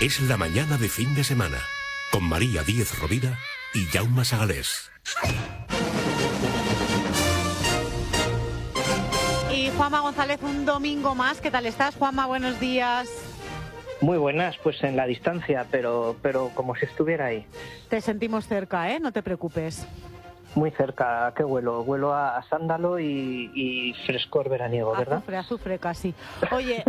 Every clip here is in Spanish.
Es la mañana de fin de semana, con María Díez Rovira y Jaume Sagalés. Y Juanma González, un domingo más. ¿Qué tal estás, Juanma? Buenos días. Muy buenas, pues en la distancia, pero como si estuviera ahí. Te sentimos cerca, ¿eh? No te preocupes. Muy cerca. ¿A qué huelo? Huelo a sándalo y frescor veraniego, ¿verdad? Azufre casi. Oye,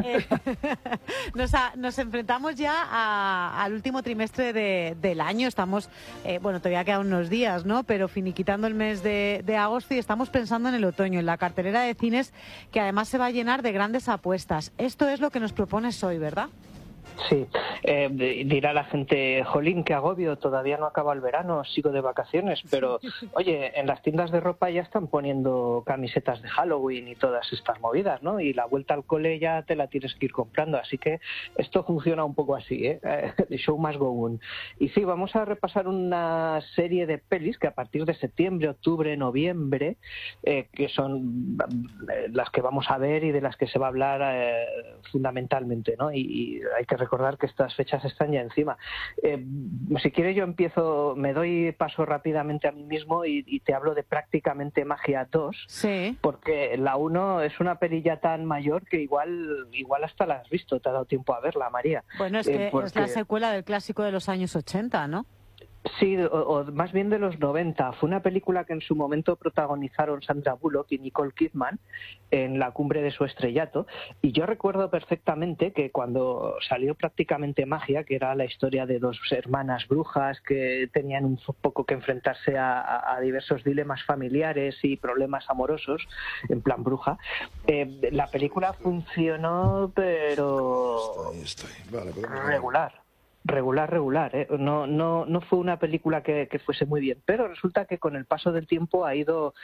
nos enfrentamos ya al último trimestre del año. Estamos, todavía quedan unos días, ¿no? Pero finiquitando el mes de agosto y estamos pensando en el otoño, en la cartelera de cines, que además se va a llenar de grandes apuestas. Esto es lo que nos propones hoy, ¿verdad? Sí, dirá la gente, jolín, qué agobio, todavía no acaba el verano, sigo de vacaciones, pero oye, en las tiendas de ropa ya están poniendo camisetas de Halloween y todas estas movidas, ¿no? Y la vuelta al cole ya te la tienes que ir comprando, así que esto funciona un poco así, ¿eh? The show must go on. Y sí, vamos a repasar una serie de pelis que a partir de septiembre, octubre, noviembre, que son las que vamos a ver y de las que se va a hablar fundamentalmente, ¿no? Y hay que recordar que estas fechas están ya encima. Si quieres yo empiezo, me doy paso rápidamente a mí mismo y te hablo de Prácticamente Magia 2, sí. Porque la 1 es una peli ya tan mayor que igual hasta la has visto, te ha dado tiempo a verla, María. Bueno, es que es la secuela del clásico de los años 80, ¿no? Sí, o más bien de los 90. Fue una película que en su momento protagonizaron Sandra Bullock y Nicole Kidman en la cumbre de su estrellato. Y yo recuerdo perfectamente que cuando salió Prácticamente Magia, que era la historia de dos hermanas brujas que tenían un poco que enfrentarse a diversos dilemas familiares y problemas amorosos, en plan bruja, la película funcionó, pero Vale, regular, ¿eh? No fue una película que fuese muy bien, pero resulta que con el paso del tiempo ha ido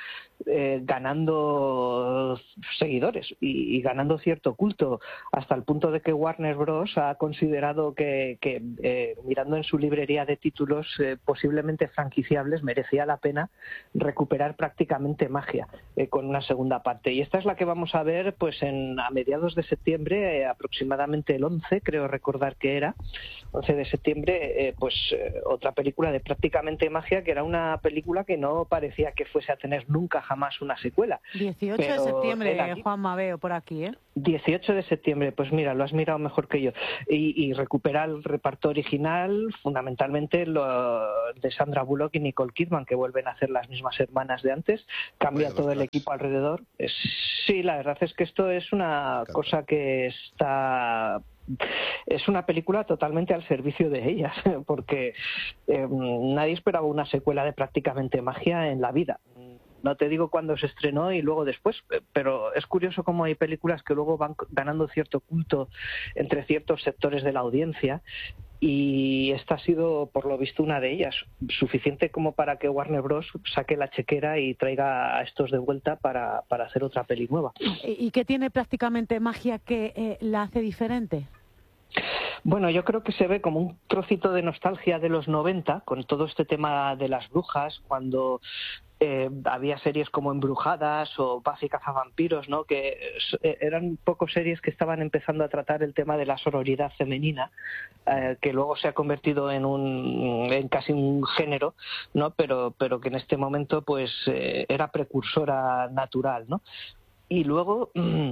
ganando seguidores y ganando cierto culto, hasta el punto de que Warner Bros. Ha considerado que mirando en su librería de títulos posiblemente franquiciables, merecía la pena recuperar Prácticamente Magia con una segunda parte. Y esta es la que vamos a ver pues a mediados de septiembre, aproximadamente el 11, creo recordar que era, 11 de septiembre, otra película de Prácticamente Magia, que era una película que no parecía que fuese a tener nunca jamás una secuela. 18 de septiembre, Juan Maveo, por aquí, ¿eh? 18 de septiembre, pues mira, lo has mirado mejor que yo. Y recupera el reparto original, fundamentalmente lo de Sandra Bullock y Nicole Kidman, que vuelven a hacer las mismas hermanas de antes. Cambia todo el equipo alrededor. Sí, la verdad es que esto es una cosa que está... Es una película totalmente al servicio de ellas, porque nadie esperaba una secuela de Prácticamente Magia en la vida. No te digo cuándo se estrenó y luego después, pero es curioso cómo hay películas que luego van ganando cierto culto entre ciertos sectores de la audiencia, y esta ha sido, por lo visto, una de ellas, suficiente como para que Warner Bros. Saque la chequera y traiga a estos de vuelta para hacer otra peli nueva. ¿Y qué tiene Prácticamente Magia que la hace diferente? Bueno, yo creo que se ve como un trocito de nostalgia de los 90, con todo este tema de las brujas, cuando había series como Embrujadas o Buffy cazavampiros, ¿no? Que eran un poco series que estaban empezando a tratar el tema de la sororidad femenina, que luego se ha convertido en casi un género, ¿no? Pero que en este momento pues era precursora natural, ¿no? Y luego...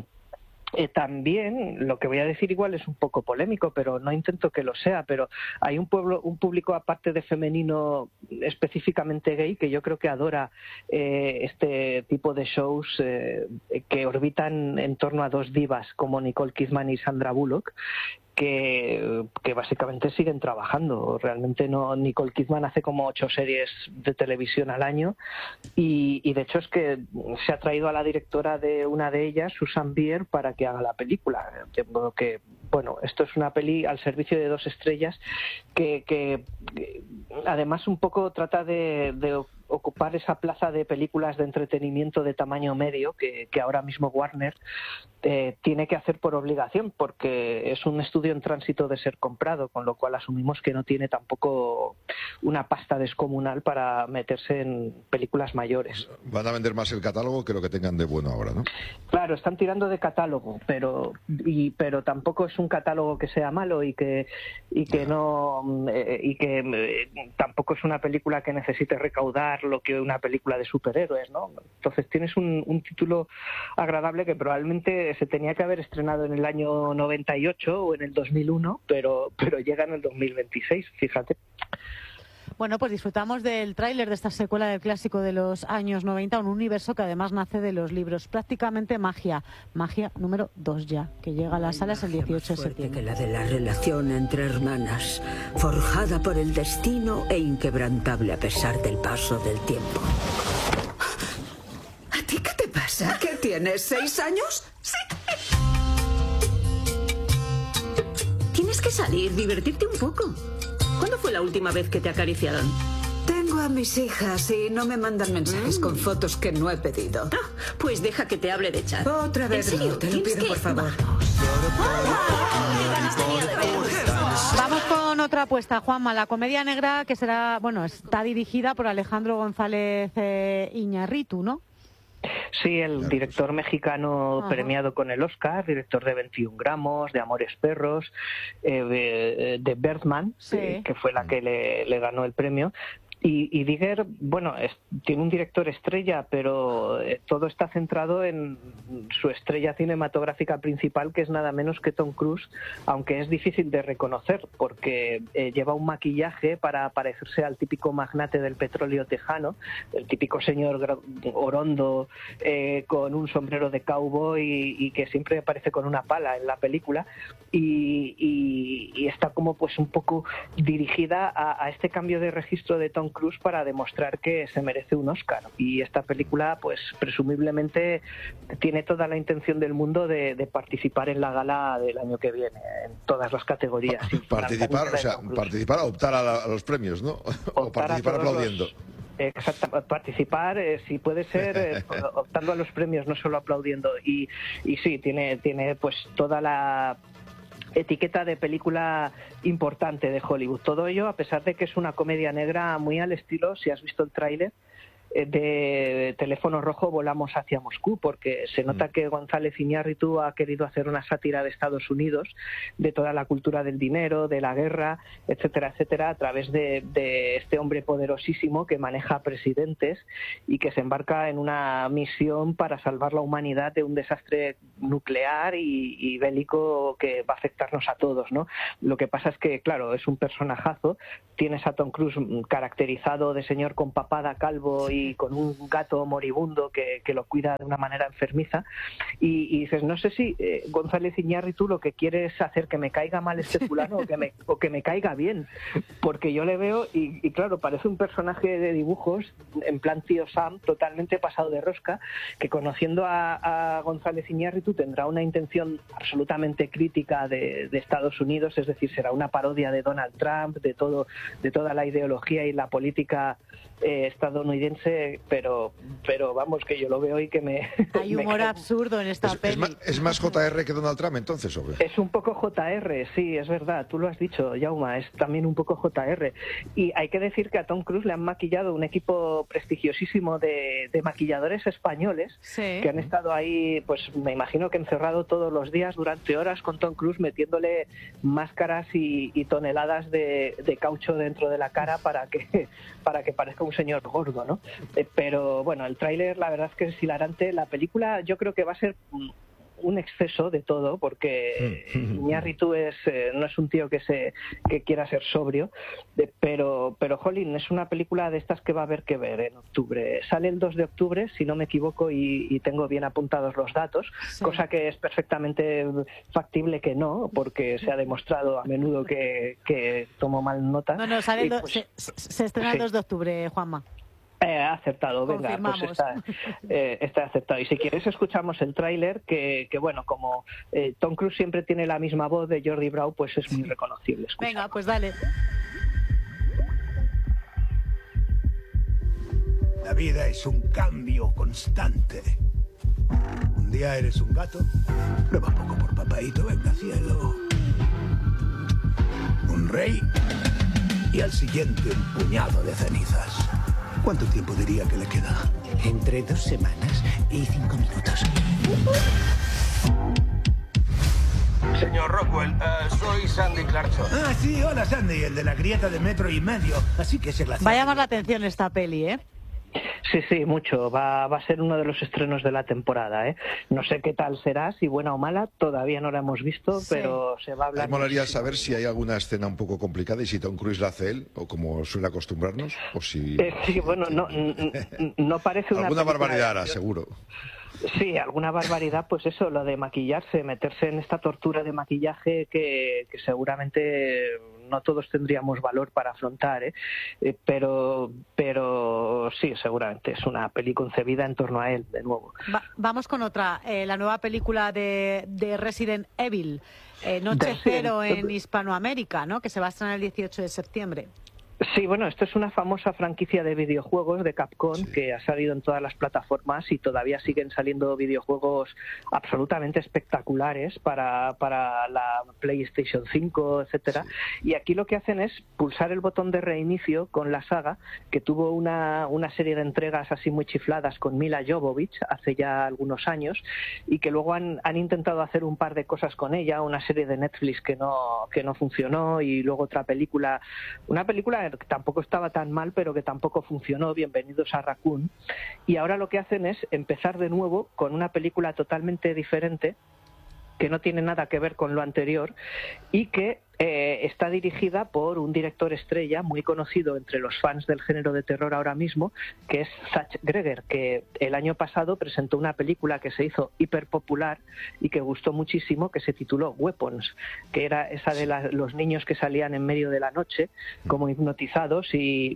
también, lo que voy a decir igual es un poco polémico, pero no intento que lo sea, pero hay un público aparte de femenino específicamente gay que yo creo que adora este tipo de shows que orbitan en torno a dos divas como Nicole Kidman y Sandra Bullock, que básicamente siguen trabajando. Realmente no, Nicole Kidman hace como 8 series de televisión al año y de hecho es que se ha traído a la directora de una de ellas, Susan Bier, para que haga la película. De modo que, bueno, esto es una peli al servicio de dos estrellas que además un poco trata de ocupar esa plaza de películas de entretenimiento de tamaño medio que ahora mismo Warner tiene que hacer por obligación, porque es un estudio en tránsito de ser comprado, con lo cual asumimos que no tiene tampoco una pasta descomunal para meterse en películas mayores. Van a vender más el catálogo que lo que tengan de bueno ahora, ¿no? Claro, están tirando de catálogo, pero tampoco es un catálogo que sea malo y que tampoco es una película que necesite recaudar lo que una película de superhéroes, ¿no? Entonces tienes un título agradable que probablemente se tenía que haber estrenado en el año 98 o en el 2001, pero llega en el 2026, fíjate. Bueno, pues disfrutamos del tráiler de esta secuela del clásico de los años 90, un universo que además nace de los libros. Prácticamente magia número 2 ya, que llega a las salas el 18 de septiembre. Que la de la relación entre hermanas, forjada por el destino e inquebrantable a pesar del paso del tiempo. ¿A ti qué te pasa? ¿Qué tienes, 6 años? Sí. Tienes que salir, divertirte un poco. ¿Cuándo fue la última vez que te acariciaron? Tengo a mis hijas y no me mandan mensajes con fotos que no he pedido. Ah, pues deja que te hable de chat. Otra vez, ¿En serio? no, te lo pido, por favor. Vamos con otra apuesta, Juanma. La comedia negra que será, está dirigida por Alejandro González Iñárritu, ¿no? Sí, el director mexicano premiado con el Oscar, director de 21 gramos, de Amores Perros, de Birdman, sí, que fue la que le ganó el premio. Y Digger, tiene un director estrella, pero todo está centrado en su estrella cinematográfica principal, que es nada menos que Tom Cruise, aunque es difícil de reconocer, porque lleva un maquillaje para parecerse al típico magnate del petróleo tejano, el típico señor orondo con un sombrero de cowboy y que siempre aparece con una pala en la película, y está como pues un poco dirigida a este cambio de registro de Tom Cruise para demostrar que se merece un Oscar. Y esta película, pues presumiblemente tiene toda la intención del mundo de participar en la gala del año que viene, en todas las categorías. Participar, optar a los premios, ¿no? O participar aplaudiendo. Exacto, participar, si puede ser, optando a los premios, no solo aplaudiendo. Y sí, tiene pues toda la etiqueta de película importante de Hollywood. Todo ello a pesar de que es una comedia negra muy al estilo, si has visto el tráiler, de Teléfono Rojo, Volamos hacia Moscú, porque se nota que González Iñárritu ha querido hacer una sátira de Estados Unidos, de toda la cultura del dinero, de la guerra, etcétera, etcétera, a través de este hombre poderosísimo que maneja presidentes y que se embarca en una misión para salvar la humanidad de un desastre nuclear y bélico que va a afectarnos a todos, ¿no? Lo que pasa es que, claro, es un personajazo. Tienes a Tom Cruise caracterizado de señor con papada, calvo y con un gato moribundo que lo cuida de una manera enfermiza, y dices, no sé si González Iñárritu lo que quiere es hacer que me caiga mal este fulano o que me caiga bien, porque yo le veo y claro, parece un personaje de dibujos en plan tío Sam, totalmente pasado de rosca, que conociendo a González Iñárritu tendrá una intención absolutamente crítica de Estados Unidos, es decir, será una parodia de Donald Trump, de toda la ideología y la política estadounidense, pero vamos, que yo lo veo y que me... Hay humor absurdo en esta peli. ¿Es más JR que Donald Trump entonces, o qué? Es un poco JR, sí, es verdad, tú lo has dicho, Jaume, es también un poco JR. Y hay que decir que a Tom Cruise le han maquillado un equipo prestigiosísimo de maquilladores españoles, sí, que han estado ahí, pues me imagino que encerrado todos los días durante horas con Tom Cruise metiéndole máscaras y toneladas de caucho dentro de la cara para que parezca un señor gordo, ¿no? Pero bueno, el tráiler la verdad es que es hilarante. La película yo creo que va a ser un exceso de todo, porque Iñárritu no es un tío que quiera ser sobrio, pero jolín, es una película de estas que va a haber que ver en octubre. Sale el 2 de octubre, si no me equivoco, y tengo bien apuntados los datos, sí, cosa que es perfectamente factible que no, porque se ha demostrado a menudo que tomo mal nota. No, sale pues, se estrena el 2 de octubre, Juanma. Ha acertado, venga, pues está aceptado. Y si quieres escuchamos el tráiler, que bueno, como Tom Cruise siempre tiene la misma voz de Jordi Brau, pues es muy reconocible. Venga, pues dale. vida es un cambio constante. Un día eres un gato, prueba poco por papaíto, venga cielo. Un rey y al siguiente un puñado de cenizas. ¿Cuánto tiempo diría que le queda? Entre 2 semanas y 5 minutos. Señor Rockwell, soy Sandy Clarkson. Ah, sí, hola Sandy, el de la grieta de 1,5 metros. Así que ese glaciar... Va a llamar la atención esta peli, ¿eh? Sí, mucho. Va a ser uno de los estrenos de la temporada, ¿eh? No sé qué tal será, si buena o mala, todavía no la hemos visto, sí. Pero se va a hablar... Me molaría saber si hay alguna escena un poco complicada y si Tom Cruise la hace él, o como suele acostumbrarnos, o si... Sí, bueno, no parece una... Alguna barbaridad hará, seguro. Sí, alguna barbaridad, pues eso, lo de maquillarse, meterse en esta tortura de maquillaje que seguramente no todos tendríamos valor para afrontar, ¿eh? Pero sí, seguramente es una peli concebida en torno a él, de nuevo. Vamos con otra, la nueva película de Resident Evil, Noche Cero en Hispanoamérica, ¿no? Que se va a estrenar el 18 de septiembre. Sí, bueno, esto es una famosa franquicia de videojuegos de Capcom, sí, que ha salido en todas las plataformas y todavía siguen saliendo videojuegos absolutamente espectaculares para la PlayStation 5, etcétera. Sí. Y aquí lo que hacen es pulsar el botón de reinicio con la saga, que tuvo una serie de entregas así muy chifladas con Mila Jovovich hace ya algunos años, y que luego han intentado hacer un par de cosas con ella, una serie de Netflix que no funcionó, y luego otra película, una película que tampoco estaba tan mal, pero que tampoco funcionó, Bienvenidos a Raccoon. Y ahora lo que hacen es empezar de nuevo con una película totalmente diferente, que no tiene nada que ver con lo anterior, y que está dirigida por un director estrella muy conocido entre los fans del género de terror ahora mismo, que es Zach Greger, que el año pasado presentó una película que se hizo hiper popular y que gustó muchísimo, que se tituló Weapons, que era esa de los niños que salían en medio de la noche como hipnotizados,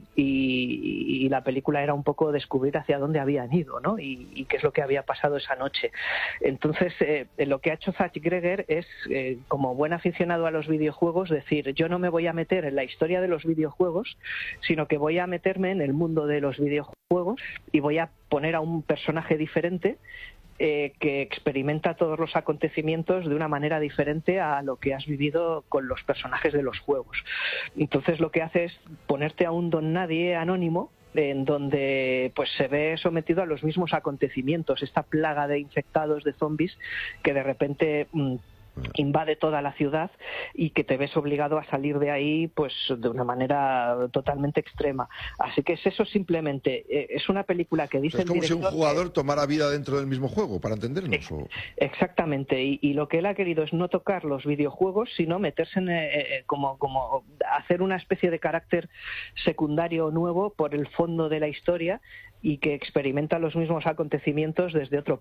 y la película era un poco descubrir hacia dónde habían ido, ¿no? Y qué es lo que había pasado esa noche. Entonces, lo que ha hecho Zach Greger es, como buen aficionado a los videojuegos, decir, yo no me voy a meter en la historia de los videojuegos, sino que voy a meterme en el mundo de los videojuegos y voy a poner a un personaje diferente que experimenta todos los acontecimientos de una manera diferente a lo que has vivido con los personajes de los juegos. Entonces lo que hace es ponerte a un don nadie anónimo, en donde pues se ve sometido a los mismos acontecimientos, esta plaga de infectados, de zombies, que de repente invade toda la ciudad y que te ves obligado a salir de ahí pues de una manera totalmente extrema. Así que es eso simplemente. Es una película que dice... Es como si un jugador tomara vida dentro del mismo juego, para entendernos. Exactamente. Y lo que él ha querido es no tocar los videojuegos, sino meterse en como hacer una especie de carácter secundario nuevo por el fondo de la historia, y que experimenta los mismos acontecimientos desde otro